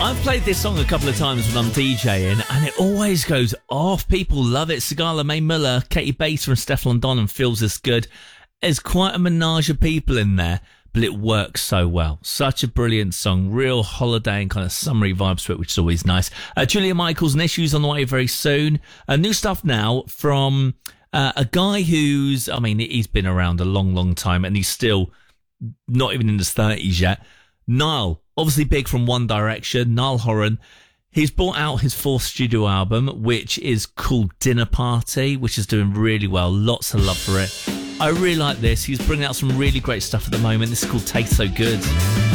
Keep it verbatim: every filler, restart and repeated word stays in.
I've played this song a couple of times when I'm DJing, and it always goes off. People love it. Sigala, May Muller, Katie Bates and Stefflon Don and Feels This Good. There's quite a menage of people in there, but it works so well. Such a brilliant song. Real holiday and kind of summery vibes to it, which is always nice. Uh, Julia Michaels and Issues on the way very soon. Uh, new stuff now from uh, a guy who's, I mean, he's been around a long, long time, and he's still not even in his thirties yet. Niall, obviously big from One Direction, Niall Horan. He's brought out his fourth studio album, which is called Dinner Party, which is doing really well. Lots of love for it. I really like this. He's bringing out some really great stuff at the moment. This is called Taste So Good.